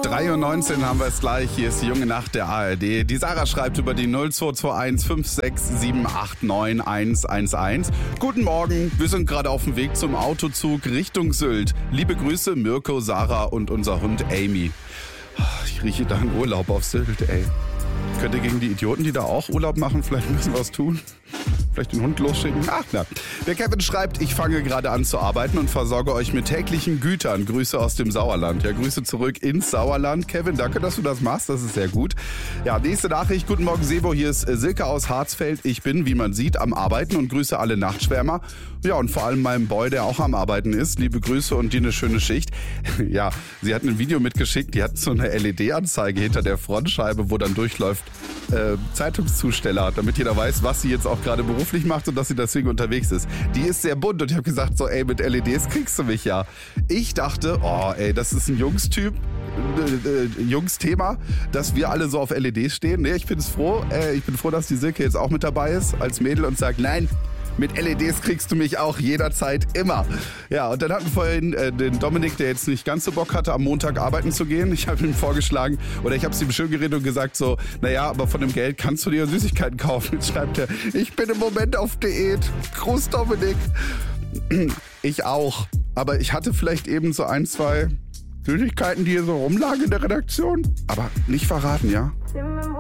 3:19 haben wir es gleich. Hier ist die junge Nacht der ARD. Die Sarah schreibt über die 0221 56789 111. Guten Morgen, wir sind gerade auf dem Weg zum Autozug Richtung Sylt. Liebe Grüße, Mirko, Sarah und unser Hund Amy. Ich rieche da einen Urlaub auf Sylt, ey. Könnt ihr gegen die Idioten, die da auch Urlaub machen, vielleicht müssen wir was tun? Vielleicht den Hund losschicken? Ach na. Der Kevin schreibt, ich fange gerade an zu arbeiten und versorge euch mit täglichen Gütern. Grüße aus dem Sauerland. Ja, Grüße zurück ins Sauerland. Kevin, danke, dass du das machst. Das ist sehr gut. Ja, nächste Nachricht. Guten Morgen, Sebo. Hier ist Silke aus Harzfeld. Ich bin, wie man sieht, am Arbeiten und grüße alle Nachtschwärmer. Ja, und vor allem meinem Boy, der auch am Arbeiten ist. Liebe Grüße und dir eine schöne Schicht. Ja, sie hat ein Video mitgeschickt. Die hat so eine LED-Anzeige hinter der Frontscheibe, wo dann durchläuft Zeitungszusteller, damit jeder weiß, was sie jetzt auch gerade beruflich macht und dass sie deswegen unterwegs ist. Die ist sehr bunt und ich habe gesagt, so ey, mit LEDs kriegst du mich ja. Ich dachte, oh ey, das ist ein Jungstyp, Jungsthema, dass wir alle so auf LEDs stehen. Nee, ich bin froh, dass die Silke jetzt auch mit dabei ist als Mädel und sagt, nein, mit LEDs kriegst du mich auch jederzeit immer. Ja, und dann hatten wir vorhin den Dominik, der jetzt nicht ganz so Bock hatte, am Montag arbeiten zu gehen. Ich habe ihm vorgeschlagen, oder ich habe es ihm schön geredet und gesagt so, naja, aber von dem Geld kannst du dir Süßigkeiten kaufen. Jetzt schreibt er, ich bin im Moment auf Diät. Gruß Dominik. Ich auch. Aber ich hatte vielleicht eben so 1, 2 Süßigkeiten, die hier so rumlagen in der Redaktion. Aber nicht verraten, ja?